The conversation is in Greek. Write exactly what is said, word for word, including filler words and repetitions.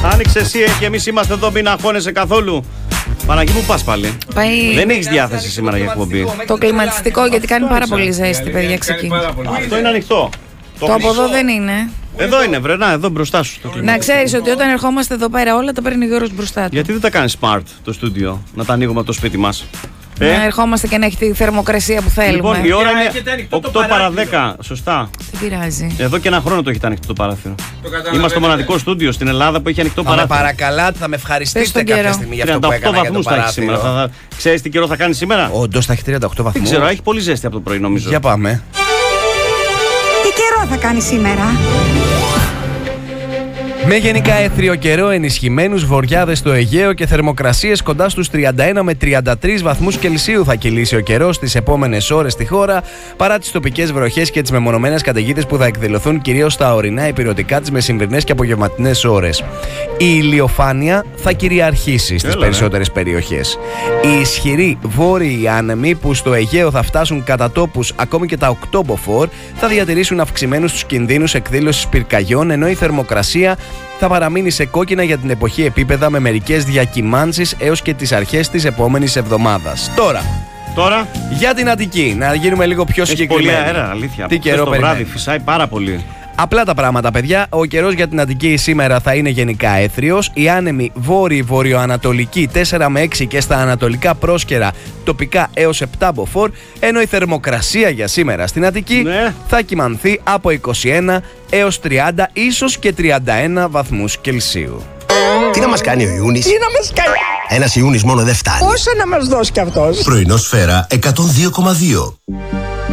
Άνοιξε εσύ και εμείς είμαστε εδώ, μην αγχώνεσαι καθόλου. Παναγί, που πας πάλι? Πάει... Δεν έχεις διάθεση σήμερα για εκπομπή? Το κλιματιστικό, γιατί κάνει πάρα πολύ ζέστη, παιδιά, ξεκίνησε. Αυτό είναι ανοιχτό. Το από εδώ δεν είναι. Εδώ είναι, βρε, εδώ μπροστά σου. Το να ξέρεις ότι όταν ερχόμαστε εδώ πέρα όλα τα παίρνει ο Γιώργος μπροστά του. Γιατί δεν τα κάνεις smart το στούντιο, να τα ανοίγουμε από το σπίτι μας? Να ε? ερχόμαστε και να έχει τη θερμοκρασία που θέλουμε. Λοιπόν, η ώρα είναι οκτώ παρά δέκα, σωστά. Δεν πειράζει. Εδώ και ένα χρόνο το έχετε ανοιχτό το παράθυρο. Το Είμαστε στο μοναδικό στούντιο στην Ελλάδα που έχει ανοιχτό θα παράθυρο. Με παρακαλάτε, θα με ευχαριστήσετε κάποια στιγμή για αυτό που έκανα για το παράθυρο. Σήμερα. Θα, θα... Ξέρεις τι καιρό θα κάνει σήμερα? Όντως θα έχει τριάντα οκτώ βαθμούς. Δεν ξέρω, έχει πολύ ζέστη από το πρωί νομίζω. Για πάμε. Τι καιρό θα κάνει σήμερα? Με γενικά έθριο καιρό, ενισχυμένους βοριάδες στο Αιγαίο και θερμοκρασίες κοντά στους τριάντα ένα με τριάντα τρεις βαθμούς Κελσίου θα κυλήσει ο καιρός στις επόμενες ώρες στη χώρα, παρά τις τοπικές βροχές και τις μεμονωμένες καταιγίδες που θα εκδηλωθούν κυρίως στα ορεινά υπηρετικά τις μεσημβρινές και απογευματινές ώρες. Η ηλιοφάνεια θα κυριαρχήσει στις Έλα, περισσότερες ναι. περιοχές. Οι ισχυροί βόρειοι άνεμοι που στο Αιγαίο θα φτάσουν κατά τόπους ακόμη και τα οκτώ μποφόρ θα διατηρήσουν αυξημένους τους κινδύνους εκδήλωσης πυρκαγιών, ενώ η θερμοκρασία θα παραμείνει σε κόκκινα για την εποχή επίπεδα με μερικές διακυμάνσεις έως και τις αρχές της επόμενης εβδομάδας. Τώρα, Τώρα για την Αττική, να γίνουμε λίγο πιο συγκεκριμένοι. Έχει πολύ αέρα, αλήθεια. Τι καιρό το βράδυ φυσάει πάρα πολύ. Απλά τα πράγματα, παιδιά. Ο καιρός για την Αττική σήμερα θα είναι γενικά έθριος. Οι άνεμοι βόρειοι βορειοανατολικοί τέσσερα με έξι και στα ανατολικά πρόσκαιρα τοπικά έως επτά μποφόρ. Ενώ η θερμοκρασία για σήμερα στην Αττική ναι. θα κυμανθεί από είκοσι ένα έως τριάντα, ίσως και τριάντα ένα βαθμούς Κελσίου. Τι να μας κάνει ο Ιούνις? Τι να μας κάνει? Ένας Ιούνις μόνο δεν φτάνει. Πόσο να μας δώσει κι αυτός? Πρωινό Σφαίρα εκατόν δύο κόμμα δύο.